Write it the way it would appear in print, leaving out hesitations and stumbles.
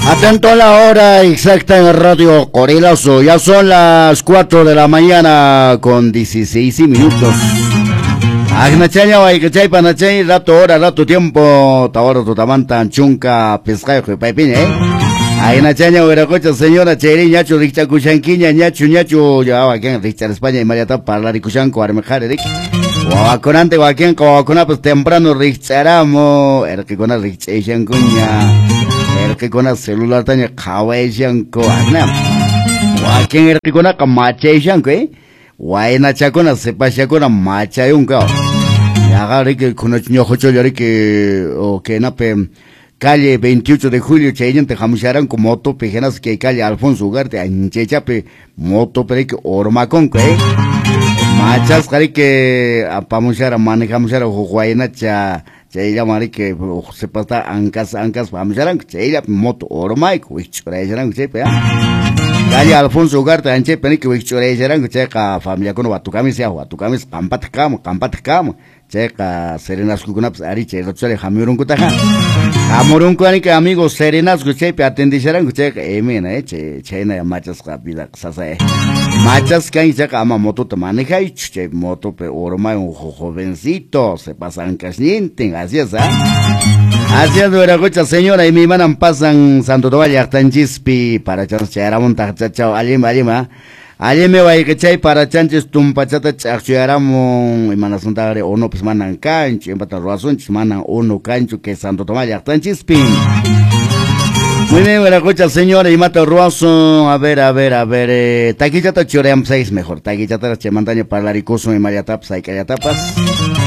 Atento a la hora exacta en Radio Corilazo. Ya son las 4 de la mañana con 16 minutos. Agnachaña waikachay panachay rato hora rato tiempo tawara tutamanta chunka pescajo paipine Agnachaña huiracocha señora cheri ñachu richa kushanquiña ñachu ya aquí Richard España y María Tapa la ricushanco armejare rik guaconante guaquien guacona pues temprano richaramo el que con la richeshancuña el que con el celular taña kaweshanco agnam guaquien el que con la kamacheshanco Guayna chacona sepa chacona macha yunga. Yaga que con el ñojocho yari que o que nape calle 28 de julio chayan te jamusharan como moto pejenas que calle Alfonso Ugarte anchechape moto pero que ormacon que machas cari que apamushara manejamushara guayna cha chaya mari que se pasa ancas pamusharan chaya moto ormaico wichurayaran chepe Calle Alfonso Ugarte anche peni que wichore jarang cheka familia kono watukamis kampat kam cheka serenas kukunap ari che rochale hamurun kutaha hamurun ko ani que amigos serenas guchepe atendi jarang cheka emena chena machas kapida sasa machas kan cheka ama moto te maneja y che moto pe orma un jovencito se pasan casnienten así es Así es, Veracocha, señora, y mi manan pasan Santo Tomás Chispi para chanchar monta chachao, alima. Alime va que chay para chanches tumpachata chachiaramo y manasunta uno pues manan cancho, en pata razón, manan uno cancho que Santo Tomás Chispi. Muy bien, Veracocha, señora, y mata ruazo, a ver, taquichata choream 6 mejor, taquichata chemantaña para la ricoso y María Tapas y Callatapas.